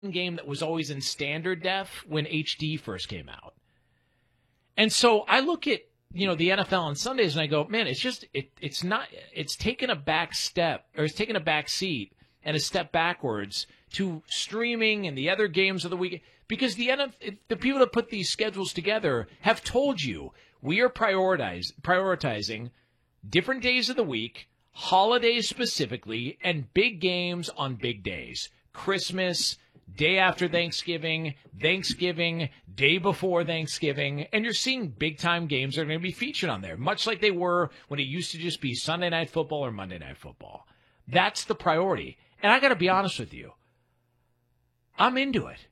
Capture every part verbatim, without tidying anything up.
game that was always in standard def when H D first came out. And so I look at, you know, the N F L on Sundays and I go, man, it's just, it, it's not, it's taken a back step, or it's taken a back seat and a step backwards to streaming and the other games of the week, because the N F L, the people that put these schedules together have told you we are prioritize, prioritizing different days of the week, holidays specifically, and big games on big days. Christmas, day after Thanksgiving, Thanksgiving, day before Thanksgiving, and you're seeing big-time games that are going to be featured on there, much like they were when it used to just be Sunday Night Football or Monday Night Football. That's the priority. And I got to be honest with you. I'm into it.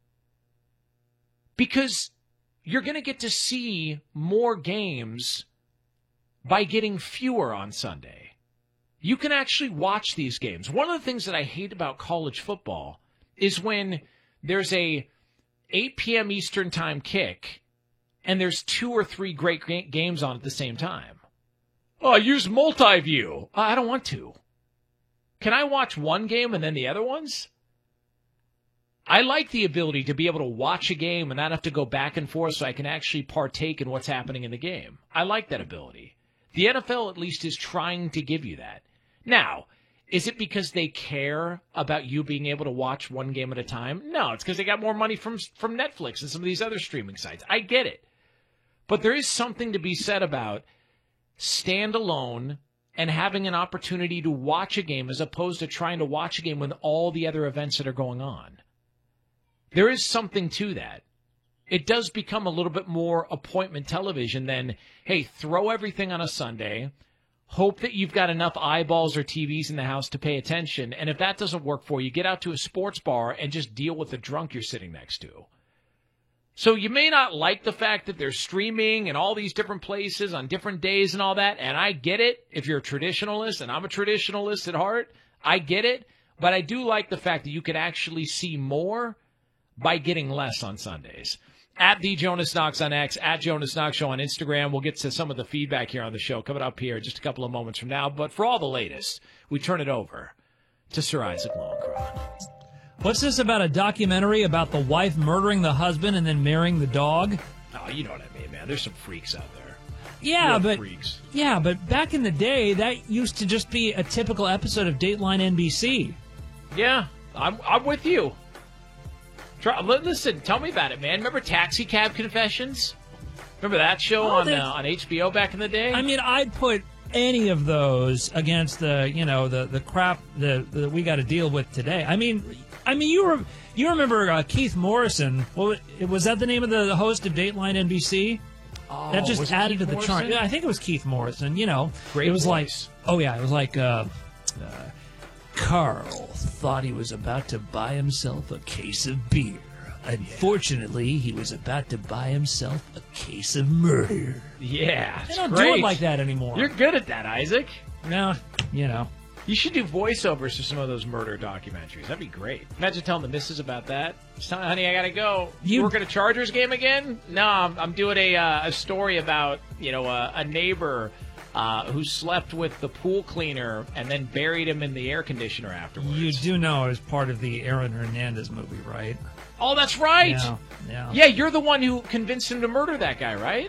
Because you're going to get to see more games by getting fewer on Sunday. You can actually watch these games. One of the things that I hate about college football is when there's a eight p.m. Eastern time kick and there's two or three great games on at the same time. Oh, use multi-view. I don't want to. Can I watch one game and then the other ones? I like the ability to be able to watch a game and not have to go back and forth so I can actually partake in what's happening in the game. I like that ability. The N F L at least is trying to give you that. Now, is it because they care about you being able to watch one game at a time? No, it's because they got more money from from Netflix and some of these other streaming sites. I get it. But there is something to be said about standalone and having an opportunity to watch a game as opposed to trying to watch a game with all the other events that are going on. There is something to that. It does become a little bit more appointment television than, hey, throw everything on a Sunday, hope that you've got enough eyeballs or T Vs in the house to pay attention, and if that doesn't work for you, get out to a sports bar and just deal with the drunk you're sitting next to. So you may not like the fact that they're streaming in all these different places on different days and all that, and I get it if you're a traditionalist, and I'm a traditionalist at heart. I get it, but I do like the fact that you can actually see more by getting less on Sundays. At the Jonas Knox on X, at Jonas Knox Show on Instagram. We'll get to some of the feedback here on the show coming up here just a couple of moments from now. But for all the latest, we turn it over to Sir Isaac Lowenkron. What's this about a documentary about the wife murdering the husband and then marrying the dog? Oh, you know what I mean, man. There's some freaks out there. Yeah, Real but freaks. yeah, but back in the day, that used to just be a typical episode of Dateline N B C. Yeah, I'm I'm with you. Try, listen, tell me about it, man. Remember Taxi Cab Confessions? Remember that show oh, on uh, on H B O back in the day? I mean, I'd put any of those against the, you know, the the crap that, that we got to deal with today. I mean, I mean, you were you remember uh, Keith Morrison? Well, was that the name of the, the host of Dateline N B C? Oh, that just added to the Morrison? charm. Yeah, I think it was Keith Morrison. You know, Great it was voice. like, oh yeah, it was like. Uh, uh, Carl thought he was about to buy himself a case of beer. Unfortunately, he was about to buy himself a case of murder. Yeah, They don't great. do it like that anymore. You're good at that, Isaac. No, you know. You should do voiceovers for some of those murder documentaries. That'd be great. Imagine telling the missus about that. Tell, honey, I gotta go. You, you work at a Chargers game again? No, I'm, I'm doing a uh, a story about, you know, uh, a neighbor uh, who slept with the pool cleaner and then buried him in the air conditioner afterwards. You do know it was part of the Aaron Hernandez movie, right? Oh, that's right. Yeah, yeah. Yeah, you're the one who convinced him to murder that guy, right?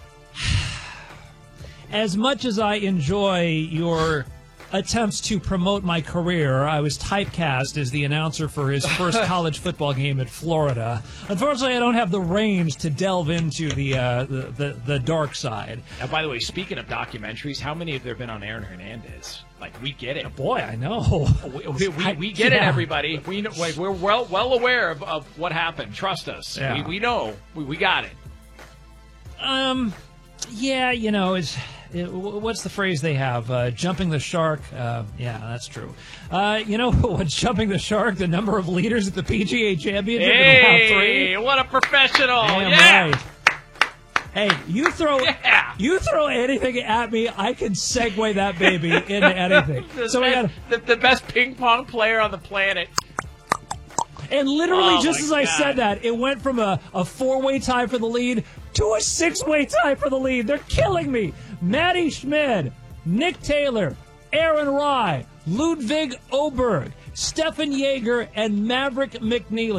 As much as I enjoy your attempts to promote my career, I was typecast as the announcer for his first college football game at Florida. Unfortunately, I don't have the range to delve into the uh, the, the, the dark side. Now, by the way, speaking of documentaries, how many have there been on Aaron Hernandez? Like, we get it. Boy, I know. We, we, we, we get yeah. it, everybody. We know, like, we're well well aware of, of what happened. Trust us. Yeah. We, we know. We, we got it. Um, yeah, you know, it's... It, what's the phrase they have? Uh, jumping the shark. Uh, yeah, that's true. Uh, you know what's jumping the shark? The number of leaders at the P G A Championship hey, in round three. What a professional! Damn yeah. right. Hey, you throw yeah. you throw anything at me, I can segue that baby into anything. the, so we got the, the best ping pong player on the planet. And literally, oh just as God. I said that, it went from a, a four-way tie for the lead to a six-way tie for the lead. They're killing me. Matty Schmid, Nick Taylor, Aaron Rye, Ludwig Oberg, Stephen Yeager and Maverick McNeely.